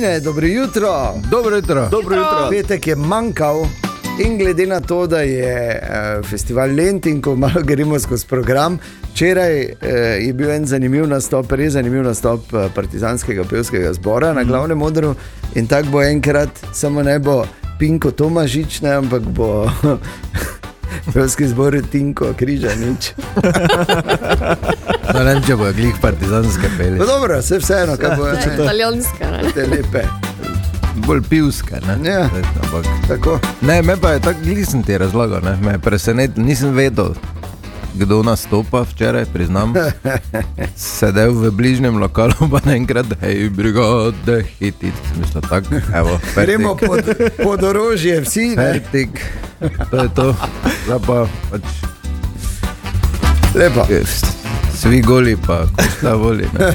Tine, dobro jutro. Dobro jutro. Petek je manjkal in glede na to, da je festival Lent in ko malo gremo skozi program, včeraj je bil en zanimiv nastop, res zanimiv nastop partizanskega pevskega zbora na glavnem odru in tako bo enkrat, samo ne bo Pinko Tomažič, ne, ampak bo pevski zbor Tinko Križanič. No, ne vem, če bojo glih partizanske peli. No dobro, vseeno, kaj bo Ne, italijanska, ne? te lepe. Bolj pivske, ne? Ja. Ampak, Tako. ne, me pa je tako, glih sem ti razlagal, ne? Me je presenetil, nisem vedel, kdo nastopa včeraj, priznam. Sedel v bližnjem lokalu, pa naenkrat, hej, brigade, hitit. Mislim, tako, evo, Gremo pod orožje vsi, ne? fertik. To je to. Zdaj pa, pač, Lepo. svi goli pa, ko sta voli, ne?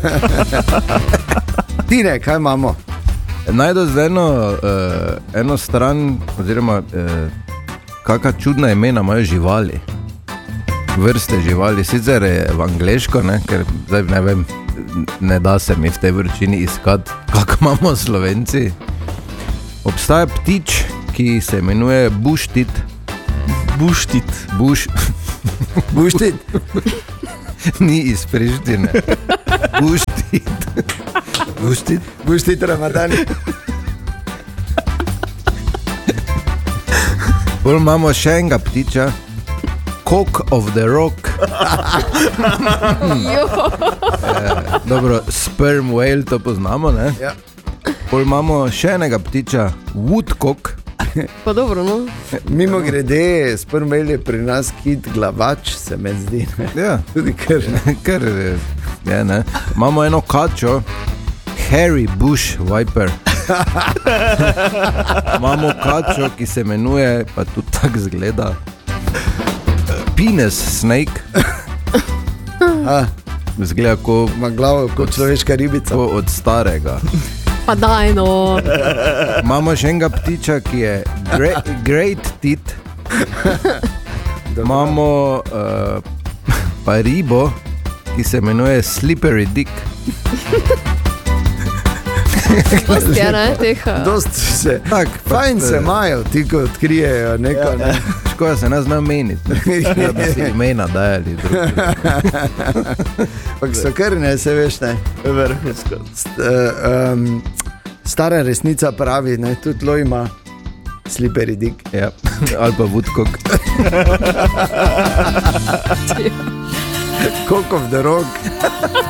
Tine, kaj imamo? Najdo z eno stran, oziroma kakšna čudna imena imajo živali. Vrste živali, sicer je v angleško, ne, ker zdaj ne vem, ne da se mi v tej vročini iskati, kako imamo Slovenci. Obstaja ptič, ki se imenuje buštit. Buštit. Buštit? Ni iz Prištine. Buštit. Buštit. Buštit Ramadan. Bolj imamo še enega ptiča, Cock of the Rock. Dobro, sperm whale, to poznamo, ne? Ja. Bolj imamo še enega ptiča, woodcock. Pa dobro, no. Mimo grede, sprmel je pri nas kit glavač, se me zdi. Ne? Ja, Tudi ker. ker je, ne. Imamo eno kačo, hairy bush viper. Imamo kačo, ki se imenuje, pa tudi tako zgleda, penis snake. Zgleda Ima glavo kot človeška ribica. ko od starega. Pa daj, no. Imamo še enega ptiča, ki je great tit. Imamo pa ribo, ki se imenuje slippery dick. Dosti je, ne, teh. Dost se, Tak, fajn se imajo, ti ko odkrijejo neko, ne. Škoda se ne zna meniti, da bi si imena dajali drugi. Pak so kar ne, se veš, ne. Vrhunsko. Stara resnica pravi, ne, tudi lo ima slippery dick. Ja, ali pa woodcock. Cock of the Rock.